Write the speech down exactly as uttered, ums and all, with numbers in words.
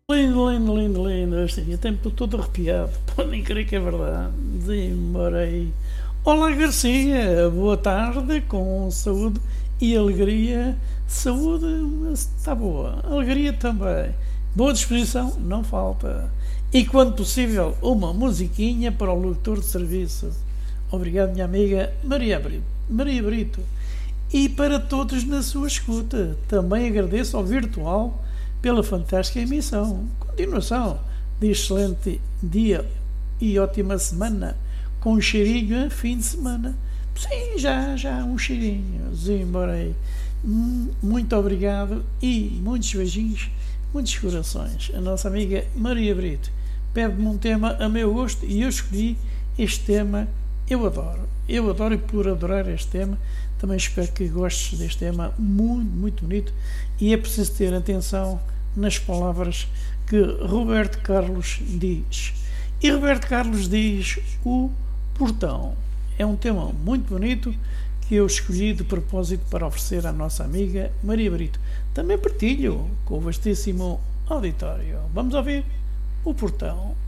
Lindo, lindo, lindo, lindo. Este dia tempo todo arrepiado. Podem crer que é verdade. Demorei. Olá, Garcia. Boa tarde, com saúde e alegria. Saúde está boa. Alegria também. Boa disposição, não falta. E quando possível, uma musiquinha para o locutor de serviço. Obrigado, minha amiga Maria Brito. Maria Brito. E para todos na sua escuta. Também agradeço ao virtual pela fantástica emissão. Continuação de excelente dia e ótima semana, com um cheirinho a fim de semana. Sim, já, já, um cheirinho. Zimborei. Muito obrigado e muitos beijinhos, muitos corações. A nossa amiga Maria Brito pede-me um tema a meu gosto e eu escolhi este tema. Eu adoro, eu adoro e por adorar este tema também espero que gostes deste tema muito, muito bonito, e é preciso ter atenção nas palavras que Roberto Carlos diz. E Roberto Carlos diz o portão. É um tema muito bonito que eu escolhi de propósito para oferecer à nossa amiga Maria Brito. Também partilho com o vastíssimo auditório. Vamos ouvir o portão.